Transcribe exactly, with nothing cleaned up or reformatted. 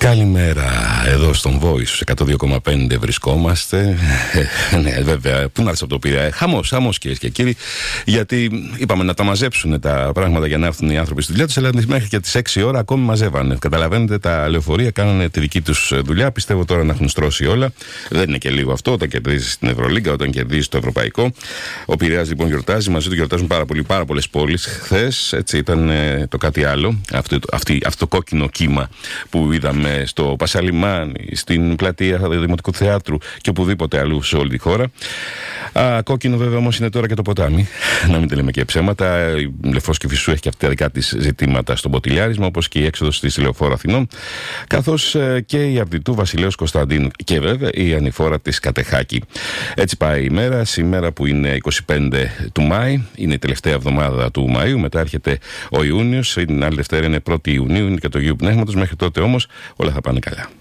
Καλημέρα, εδώ στον Voice εκατό δύο κόμμα πέντε βρισκόμαστε. Ναι, βέβαια, πού να έρθει από το Πειραιά. Χαμός, χαμός κυρίες και κύριοι, γιατί είπαμε να τα μαζέψουν τα πράγματα για να έρθουν οι άνθρωποι στη δουλειά τους, αλλά μέχρι και τις έξι ώρα ακόμη μαζεύανε. Καταλαβαίνετε, τα λεωφορεία κάνανε τη δική τους δουλειά. Πιστεύω τώρα να έχουν στρώσει όλα. Δεν είναι και λίγο αυτό, όταν κερδίζει στην Ευρωλίγκα, όταν κερδίζει το Ευρωπαϊκό. Ο Πειραιάς λοιπόν γιορτάζει, μαζί του γιορτάζουν πάρα, πολύ, πάρα πολλές πόλεις. Χθες έτσι ήταν ε, το κάτι άλλο, αυτό, αυτή, αυτό το κόκκινο κύμα που είδαμε στο Πασαλιμάνι, στην πλατεία Δημοτικού Θεάτρου και οπουδήποτε αλλού σε όλη τη χώρα. Α, κόκκινο βέβαια όμως είναι τώρα και το ποτάμι, να μην τα λέμε και ψέματα. Η Λευκός Κηφισού έχει και αυτά τα δικά της ζητήματα στο ποτηλιάρισμα, όπως και η έξοδος της Λεωφόρου Αθηνών, καθώς ε, και η Αρδιτού Βασιλέως Κωνσταντίνου και βέβαια η ανηφόρα της Κατεχάκη. Έτσι πάει η μέρα, σήμερα που είναι είκοσι πέντε του Μάη, είναι η τελευταία εβδομάδα του Μαΐου, μετά έρχεται ο Ιούνιος, την άλλη Δευτέρα είναι πρώτη Ιουνίου, είναι και το Αγίου Πνεύματος, μέχρι τότε όμως όλα θα πάνε καλά.